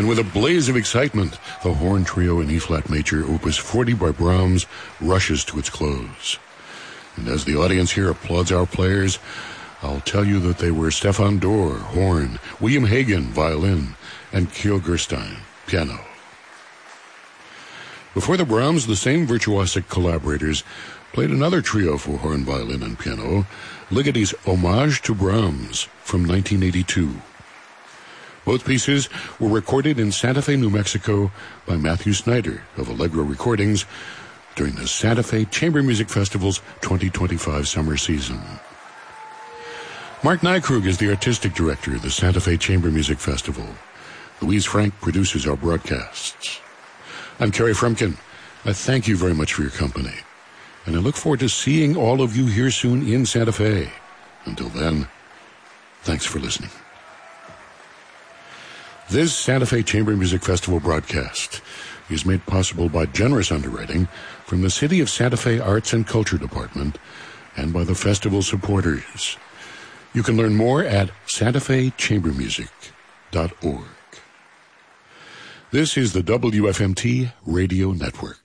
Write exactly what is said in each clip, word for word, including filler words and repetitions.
And with a blaze of excitement, the horn trio in E-flat major, Opus forty by Brahms, rushes to its close. And as the audience here applauds our players, I'll tell you that they were Stefan Dorr, horn, William Hagen, violin, and Kjell Gerstein, piano. Before the Brahms, the same virtuosic collaborators played another trio for horn, violin, and piano, Ligoti's Homage to Brahms from nineteen eighty-two. Both pieces were recorded in Santa Fe, New Mexico by Matthew Snyder of Allegro Recordings during the Santa Fe Chamber Music Festival's twenty twenty-five summer season. Mark Nykrug is the artistic director of the Santa Fe Chamber Music Festival. Louise Frank produces our broadcasts. I'm Kerry Frumkin. I thank you very much for your company, and I look forward to seeing all of you here soon in Santa Fe. Until then, thanks for listening. This Santa Fe Chamber Music Festival broadcast is made possible by generous underwriting from the City of Santa Fe Arts and Culture Department and by the festival supporters. You can learn more at santa fe chamber music dot org. This is the W F M T Radio Network.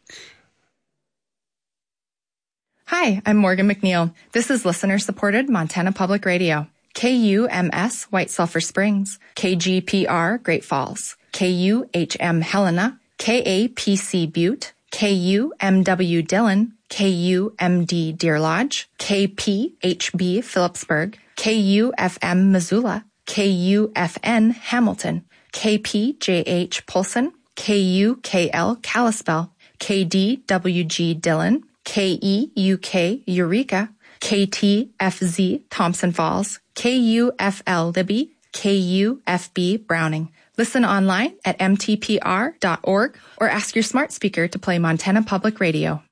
Hi, I'm Morgan McNeil. This is listener-supported Montana Public Radio. K U M S White Sulphur Springs, K G P R Great Falls, K U H M Helena, K A P C Butte, K U M W Dillon, K U M D Deer Lodge, K P H B Phillipsburg, K U F M Missoula, K U F N Hamilton, K P J H Polson, K U K L Kalispell, K D W G Dillon, K E U K Eureka, K T F Z Thompson Falls, K U F L Libby, K U F B Browning. Listen online at m t p r dot org or ask your smart speaker to play Montana Public Radio.